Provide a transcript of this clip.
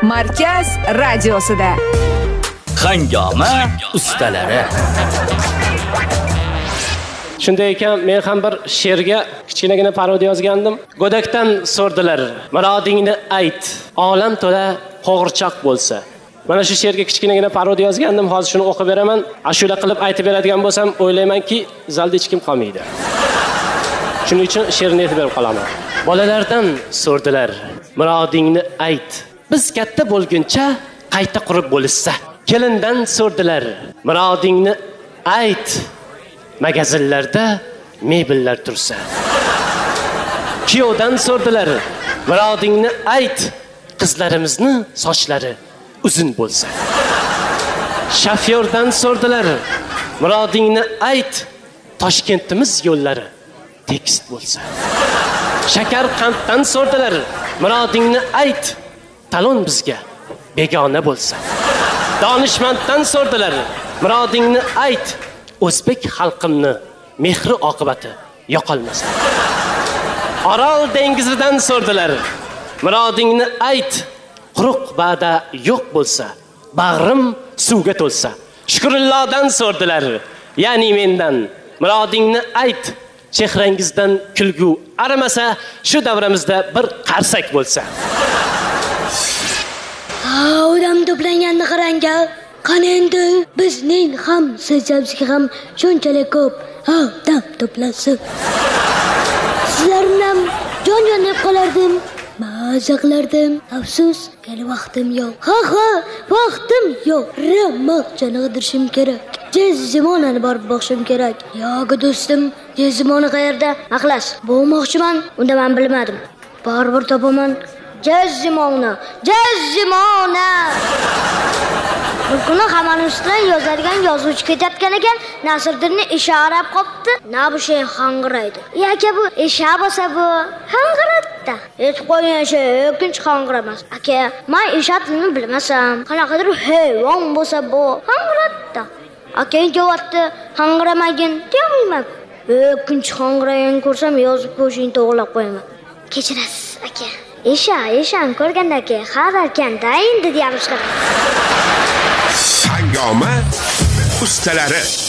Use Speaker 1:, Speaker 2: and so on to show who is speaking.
Speaker 1: Markaz radiosida
Speaker 2: Hangoma ustalari.
Speaker 3: Shunday ekan, men ham bir she'rga kichkinagina parodiya yozgandim. Go'dakdan so'rdilar, murodingni ayt, olam to'la qo'g'irchoq bo'lsa. Mana shu she'rga kichkinagina parodiya yozgandim, hozir shuni o'qib beraman. Ashula qilib aytib beradigan bo'lsam, o'ylaymanki, zalda hech kim qolmaydi. Shuning uchun she'rni aytib berib qolaman. Bolalardan so'rdilar, murodingni ayt. Biz katta bo'lguncha qayta qurib bo'lishsa. Kelindan so'rdilar, murodingni ayt. Magazinlarda mebellar tursa. Kuyovdan so'rdilar, murodingni ayt. Qizlarimizni sochlari uzun bo'lsa. Shofyordan so'rdilar, murodingni ayt. Toshkentimiz yo'llari tekis bo'lsa. Shakarqanddan so'rdilar, murodingni ayt. Talon bizga begona bo'lsa. Donishmanddan so'rdilar, murodingni ayt. O'zbek xalqimni mehri oqibati yo'qolmasa. Orol dengizidan so'rdilar, murodingni ayt. Quruq ba'da yo'q bo'lsa, bag'rim suvga to'lsa. Shukrullohdan so'rdilar, ya'ni mendan, murodingni ayt. Chehrangizdan kulgu aramasa, shu davramizda bir qarsak bo'lsa.
Speaker 4: Odam to'planganda qarangga, qani endi bizning ham sizlarga ham shunchalik ko'p odam to'plansa. Sizlarni ham jon-jon deb qolardim, maza qilardim. Afsus, hali vaqtim yo'q. Ha, vaqtim yo'q. Ramoqchani qidirishim kerak. Jezzimonani borib boqishim kerak. Yo'q do'stim, Jezzimona qayerda? Aqlas, bo'lmoqchiman. Unda men bilmadim. Baribir topaman. Jezzimona. Bir kuni hammaning ustidan yozadigan yozuvchi ketayotgan ekan, Nasriddinni ishorab qopti. Na bu shay hangiraydi. Aka bu isha bo'lsa bu hangiratda. Hech qo'ygan shay ikkinchi hangiramas. Aka, men ishatni bilmasam, qanaqadir hayvon bo'lsa bu hangiratda. Aka javob hangiramagin demayman. Ikkinchi hangiragan ko'rsam yozib qo'yishni to'g'rilab qo'yaman. Kechirasiz, aka. Ishan ko'rganda aka, xabar kanda endi deyamiz.
Speaker 5: Hangoma ustalari.